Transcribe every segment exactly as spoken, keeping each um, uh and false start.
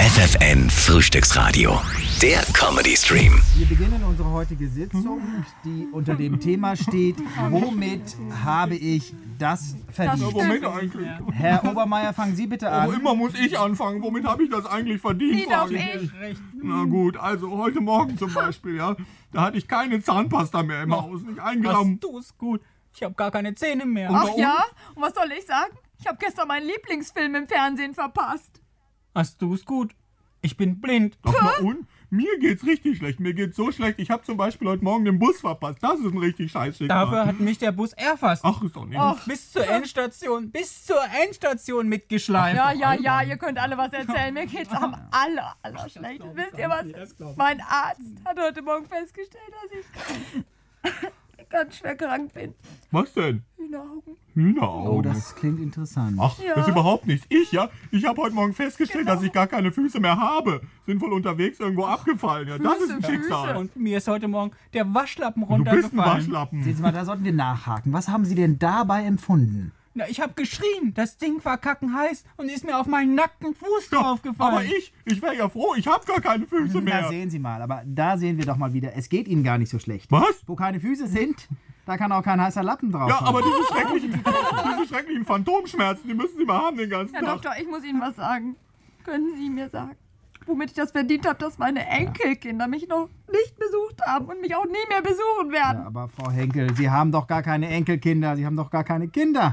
F F N Frühstücksradio, der Comedy-Stream. Wir beginnen unsere heutige Sitzung, die unter dem Thema steht: Womit habe ich das verdient? Ja, womit eigentlich? Herr Obermeier, fangen Sie bitte Aber an. immer muss ich anfangen. Womit habe ich das eigentlich verdient? Nie doch frage ich ich. mich. Na gut, also heute Morgen zum Beispiel, ja, da hatte ich keine Zahnpasta mehr im Haus, nicht ein Gramm. Hast du es gut? Ich habe gar keine Zähne mehr. Ach ja? Und was soll ich sagen? Ich habe gestern meinen Lieblingsfilm im Fernsehen verpasst. Hast du es gut? Ich bin blind. Doch mal und? Mir geht's richtig schlecht. Mir geht's so schlecht. Ich habe zum Beispiel heute Morgen den Bus verpasst. Das ist ein richtig scheiß Schicksal. Dafür hat mich der Bus erfasst. Ach, ist doch nicht. Ach, Bis zur Endstation, bis zur Endstation mitgeschleift. ja, ja, ja, ihr könnt alle was erzählen. Mir geht's am aller, aller schlechtesten. Wisst ihr was? Mein Arzt hat heute Morgen festgestellt, dass ich ganz schwer krank bin. Was denn? Hühneraugen. Hühneraugen. Oh, das klingt interessant. Ach, Ja. das ist überhaupt nichts. Ich, ja? Ich habe heute Morgen festgestellt, Genau. dass ich gar keine Füße mehr habe. Sind wohl unterwegs irgendwo abgefallen. Ja, das ist ein Füße, Schicksal. Füße. Und mir ist heute Morgen der Waschlappen Du bist ein runtergefallen. Waschlappen. Sehen Sie mal, da sollten wir nachhaken. Was haben Sie denn dabei empfunden? Na, ich habe geschrien. Das Ding war kackenheiß und ist mir auf meinen nackten Fuß Ja, draufgefallen. aber ich, ich wäre ja froh. Ich habe gar keine Füße Na, mehr. sehen Sie mal, aber da sehen wir doch mal wieder, es geht Ihnen gar nicht so schlecht. Was? Wo keine Füße sind, da kann auch kein heißer Lappen drauf Ja, sein. aber diese schrecklichen, diese schrecklichen Phantomschmerzen, die müssen Sie mal haben den ganzen Herr Tag. Doktor, ich muss Ihnen was sagen. Können Sie mir sagen, womit ich das verdient habe, dass meine Enkelkinder mich noch nicht besucht haben und mich auch nie mehr besuchen werden? Ja, aber Frau Henkel, Sie haben doch gar keine Enkelkinder, Sie haben doch gar keine Kinder.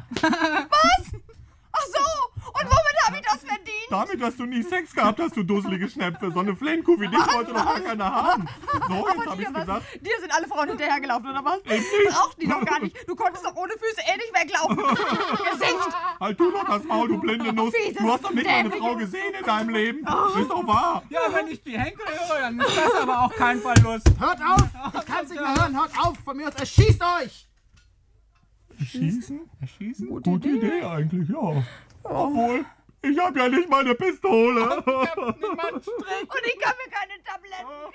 Ach so, und womit habe ich das verdient? Damit, dass du nie Sex gehabt hast, du dusselige Schnäpfe. So eine Flenkuh wie dich wollte doch gar keiner haben. So, jetzt hab dir, ich's was, gesagt. dir sind alle Frauen hinterhergelaufen, oder was? Ich nicht. Braucht die doch gar nicht. Du konntest doch ohne Füße eh nicht weglaufen. Gesicht. Halt du doch das Maul, du blinde Nuss. Fieses, Du hast doch nicht meine dämliche- Frau gesehen in deinem Leben. Ist doch wahr. Ja, wenn ich die Henkel höre, dann ist das aber auch kein Verlust. Hört auf! Ich kann es nicht mehr hören, hört auf! Von mir aus, erschießt euch! Schießen? Erschießen? Gute Gute Idee. Idee eigentlich, ja. Obwohl, ich habe ja nicht mal eine Pistole. Niemand strickt. Und ich kann mir keine Tabletten